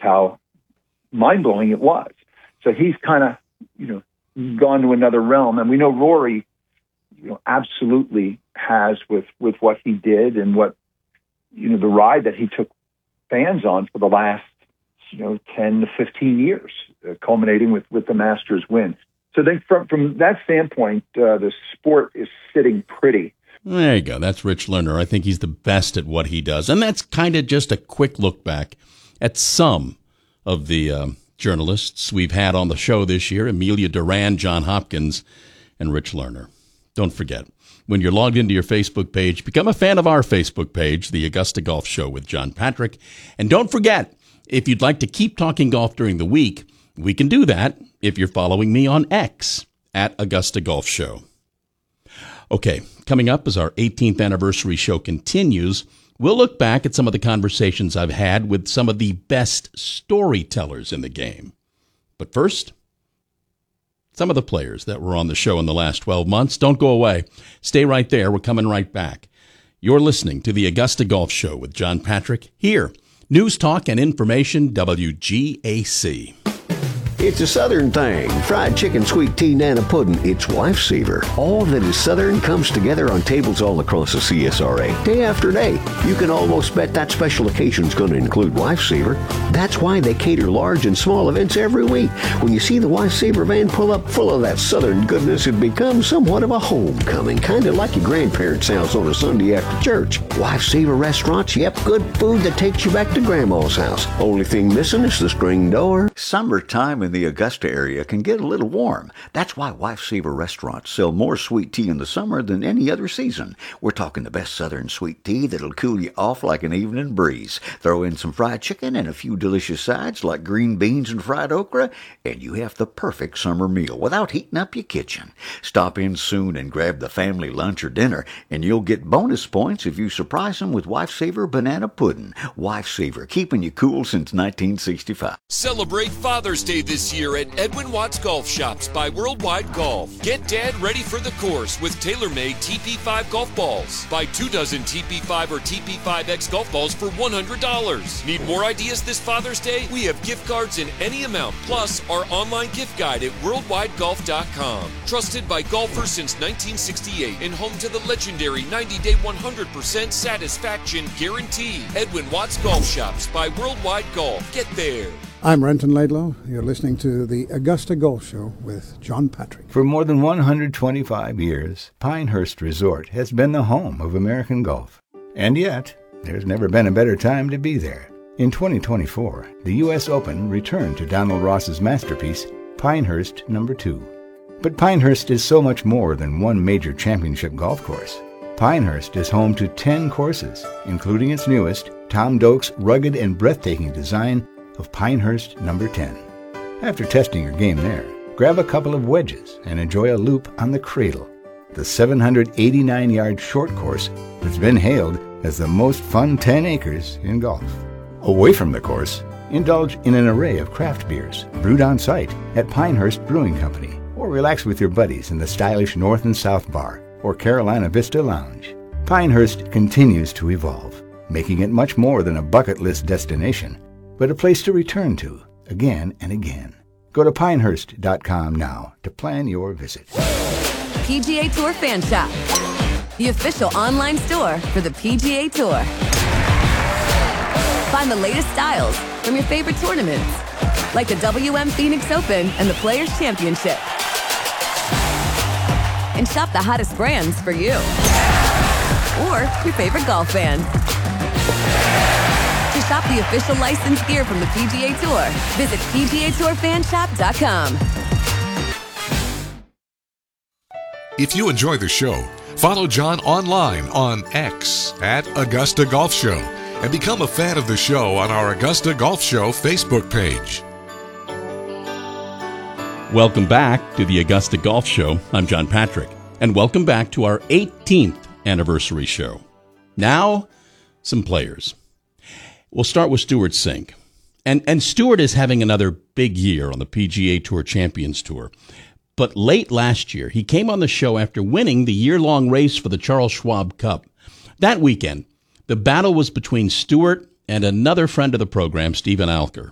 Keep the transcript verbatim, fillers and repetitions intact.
how mind-blowing it was. So he's kind of, you know, gone to another realm. And we know Rory, you know, absolutely has with, with what he did and what, you know, the ride that he took fans on for the last, you know, ten to fifteen years, uh, culminating with, with the Masters win. So then from, from that standpoint, uh, the sport is sitting pretty. There you go. That's Rich Lerner. I think he's the best at what he does. And that's kind of just a quick look back at some of the um, journalists we've had on the show this year: Amelia Duran, John Hopkins, and Rich Lerner. Don't forget, when you're logged into your Facebook page, become a fan of our Facebook page, The Augusta Golf Show with John Patrick. And don't forget, if you'd like to keep talking golf during the week, we can do that if you're following me on X at Augusta Golf Show. Okay, coming up as our eighteenth anniversary show continues, we'll look back at some of the conversations I've had with some of the best storytellers in the game. But first, some of the players that were on the show in the last twelve months. Don't go away. Stay right there. We're coming right back. You're listening to the Augusta Golf Show with John Patrick here. News, talk, and information, W G A C. It's a Southern thing. Fried chicken, sweet tea, nana pudding. It's Lifesaver. All that is Southern comes together on tables all across the C S R A. Day after day. You can almost bet that special occasion's going to include Lifesaver. That's why they cater large and small events every week. When you see the Lifesaver van pull up full of that Southern goodness, it becomes somewhat of a homecoming. Kind of like your grandparents' house on a Sunday after church. Lifesaver restaurants, yep, good food that takes you back to Grandma's house. Only thing missing is the screen door. Summertime in the Augusta area can get a little warm. That's why Lifesaver restaurants sell more sweet tea in the summer than any other season. We're talking the best Southern sweet tea that'll cool you off like an evening breeze. Throw in some fried chicken and a few delicious sides like green beans and fried okra, and you have the perfect summer meal without heating up your kitchen. Stop in soon and grab the family lunch or dinner, and you'll get bonus points if you surprise them with Lifesaver banana pudding. Lifesaver, keeping you cool since nineteen sixty-five. Celebrate Father's Day this year at Edwin Watts Golf Shops by Worldwide Golf. Get Dad ready for the course with tailor-made T P five golf balls. Buy two dozen T P five or T P five X golf balls for one hundred dollars. Need more ideas this Father's Day? We have gift cards in any amount, plus our online gift guide at worldwide golf dot com. Trusted by golfers since nineteen sixty-eight and home to the legendary ninety-day one hundred percent satisfaction guarantee. Edwin Watts Golf Shops by Worldwide Golf. Get there. I'm Renton Laidlaw. You're listening to the Augusta Golf Show with John Patrick. For more than one hundred twenty-five years, Pinehurst Resort has been the home of American golf. And yet, there's never been a better time to be there. In twenty twenty-four, the U S Open returned to Donald Ross's masterpiece, Pinehurst Number two. But Pinehurst is so much more than one major championship golf course. Pinehurst is home to ten courses, including its newest, Tom Doak's rugged and breathtaking design of Pinehurst Number ten. After testing your game there, grab a couple of wedges and enjoy a loop on the Cradle, the seven hundred eighty-nine yard short course that's been hailed as the most fun ten acres in golf. Away from the course, indulge in an array of craft beers brewed on site at Pinehurst Brewing Company, or relax with your buddies in the stylish North and South Bar or Carolina Vista Lounge. Pinehurst continues to evolve, making it much more than a bucket list destination, but a place to return to again and again. Go to pinehurst dot com now to plan your visit. P G A Tour Fan Shop, the official online store for the P G A Tour. Find the latest styles from your favorite tournaments, like the W M Phoenix Open and the Players Championship. And shop the hottest brands for you or your favorite golf fans. To shop the official licensed gear from the P G A Tour, visit P G A Tour Fan Shop dot com. If you enjoy the show, follow John online on X at Augusta Golf Show and become a fan of the show on our Augusta Golf Show Facebook page. Welcome back to the Augusta Golf Show. I'm John Patrick, and welcome back to our eighteenth anniversary show. Now, some players. We'll start with Stewart Cink. And and Stewart is having another big year on the P G A Tour Champions Tour. But late last year, he came on the show after winning the year-long race for the Charles Schwab Cup. That weekend, the battle was between Stewart and another friend of the program, Stephen Alker.